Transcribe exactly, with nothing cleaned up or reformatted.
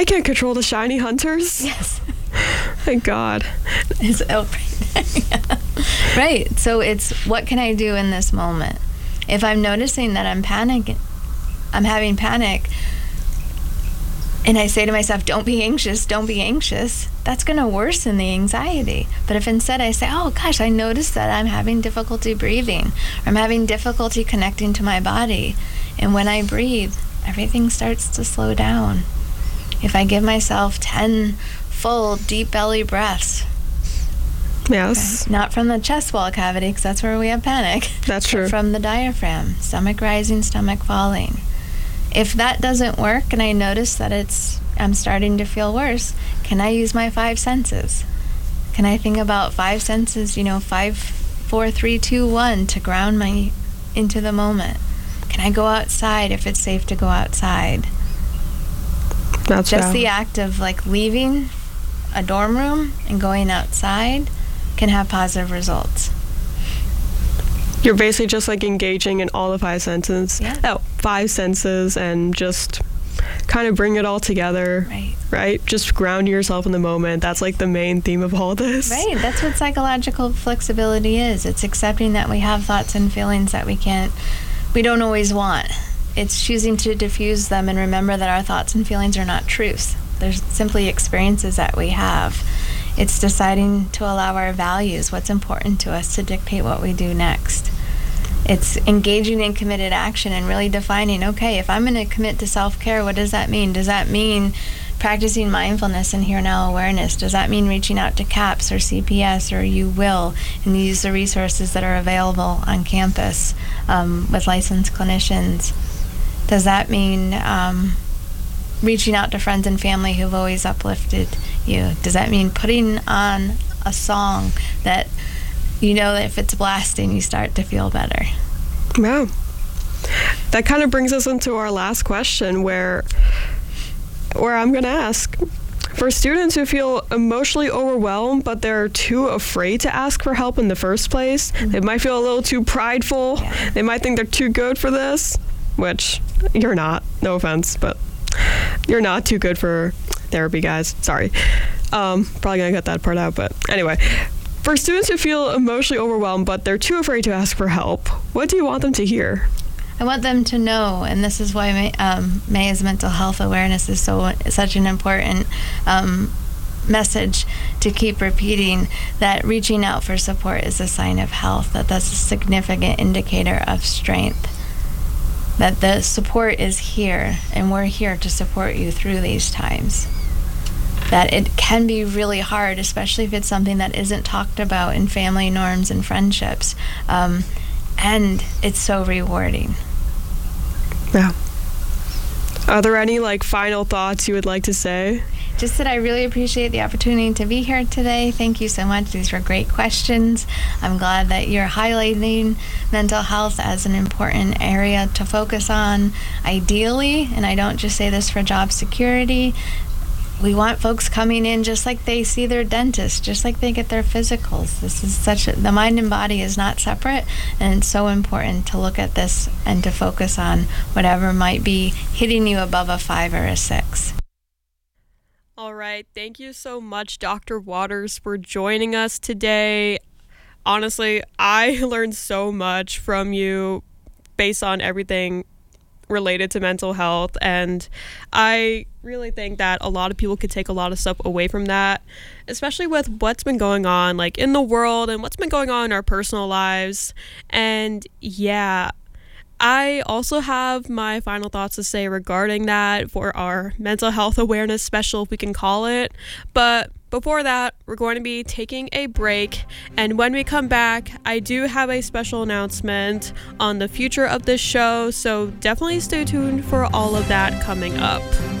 I can't control the shiny hunters. Yes. Thank God. It's oh, right. Right. So it's, what can I do in this moment? If I'm noticing that I'm panicking, I'm having panic, and I say to myself, don't be anxious, don't be anxious, that's going to worsen the anxiety. But if instead I say, oh gosh, I noticed that I'm having difficulty breathing, or I'm having difficulty connecting to my body, and when I breathe, everything starts to slow down. If I give myself ten full, deep belly breaths. Yes. Okay, not from the chest wall cavity, because that's where we have panic. That's true. But from the diaphragm, stomach rising, stomach falling. If that doesn't work and I notice that it's I'm starting to feel worse, can I use my five senses? Can I think about five senses, you know, five, four, three, two, one, to ground my into the moment? Can I go outside if it's safe to go outside? That's Just valid. the act of like leaving a dorm room and going outside can have positive results. You're basically just like engaging in all the five senses. Yeah. Oh, five senses, and just kind of bring it all together. Right. Right? Just ground yourself in the moment. That's like the main theme of all this. Right. That's what psychological flexibility is. It's accepting that we have thoughts and feelings that we can't, we don't always want. It's choosing to diffuse them and remember that our thoughts and feelings are not truths. They're simply experiences that we have. It's deciding to allow our values, what's important to us, to dictate what we do next. It's engaging in committed action and really defining, okay, if I'm going to commit to self-care, what does that mean? Does that mean practicing mindfulness and here now awareness? Does that mean reaching out to CAPS or C P S or You Will and use the resources that are available on campus um, with licensed clinicians? Does that mean um, reaching out to friends and family who've always uplifted you? Does that mean putting on a song that you know that if it's blasting, you start to feel better? Yeah. That kind of brings us into our last question, where where I'm going to ask, for students who feel emotionally overwhelmed but they're too afraid to ask for help in the first place, mm-hmm. they might feel a little too prideful, yeah. they might think they're too good for this, which you're not, no offense, but you're not too good for therapy, guys. Sorry. Um, probably gonna cut that part out, but anyway. For students who feel emotionally overwhelmed but they're too afraid to ask for help, what do you want them to hear? I want them to know, and this is why May, um, May's mental health awareness is so such an important um, message to keep repeating, that reaching out for support is a sign of health, that that's a significant indicator of strength, that the support is here, and we're here to support you through these times. That it can be really hard, especially if it's something that isn't talked about in family norms and friendships, um, and it's so rewarding. Yeah. Are there any like final thoughts you would like to say? Just that I really appreciate the opportunity to be here today. Thank you so much. These were great questions. I'm glad that you're highlighting mental health as an important area to focus on. Ideally, and I don't just say this for job security, we want folks coming in just like they see their dentist, just like they get their physicals. This is such a, the mind and body is not separate, and it's so important to look at this and to focus on whatever might be hitting you above a five or a six. All right. Thank you so much, Doctor Waters, for joining us today. Honestly, I learned so much from you based on everything related to mental health, and I really think that a lot of people could take a lot of stuff away from that, especially with what's been going on like in the world and what's been going on in our personal lives. And yeah, I also have my final thoughts to say regarding that for our mental health awareness special, if we can call it. But before that, we're going to be taking a break, and when we come back, I do have a special announcement on the future of this show, so definitely stay tuned for all of that coming up.